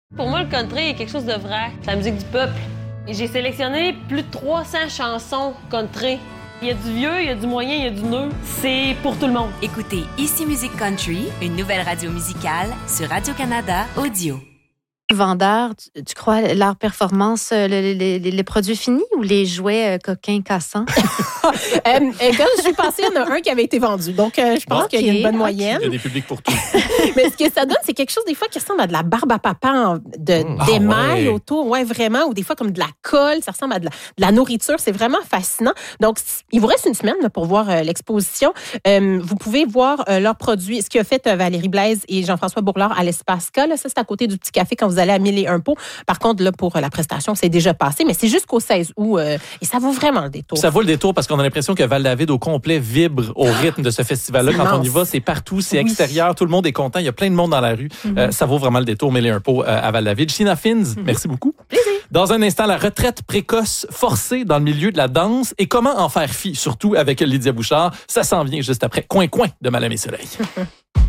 Pour moi, le country est quelque chose de vrai. C'est la musique du peuple. Et j'ai sélectionné plus de 300 chansons country. Il y a du vieux, il y a du moyen, il y a du neuf. C'est pour tout le monde. Écoutez Ici Musique Country, une nouvelle radio musicale sur Radio-Canada Audio. Vendeurs, tu crois, leur performance, les produits finis ou les jouets coquins cassants? Quand je suis passée, il y en a un qui avait été vendu. Donc, je pense qu'il y a une bonne moyenne. Il y a des publics pour tout. Mais ce que ça donne, c'est quelque chose, des fois, qui ressemble à de la barbe à papa d'émail autour. Ouais, vraiment. Ou des fois, comme de la colle. Ça ressemble à de la nourriture. C'est vraiment fascinant. Donc, il vous reste une semaine là, pour voir l'exposition. Vous pouvez voir leurs produits. Ce qu'a fait Valérie Blaise et Jean-François Bourlard à l'Espace K. Là, ça, c'est à côté du Petit Café quand vous allez à 1001 Pots. Par contre, là, pour la prestation, c'est déjà passé, mais c'est jusqu'au 16 août et ça vaut vraiment le détour. Ça vaut le détour parce qu'on a l'impression que Val-David au complet vibre au rythme de ce festival-là. Quand on y va, c'est partout, c'est extérieur, tout le monde est content, il y a plein de monde dans la rue. Ça vaut vraiment le détour, 1001 Pots à Val-David. China Fins, merci beaucoup. Plaisir. Dans un instant, la retraite précoce forcée dans le milieu de la danse et comment en faire fi, surtout avec Lydia Bouchard. Ça s'en vient juste après Coin Coin de Madame et Soleil.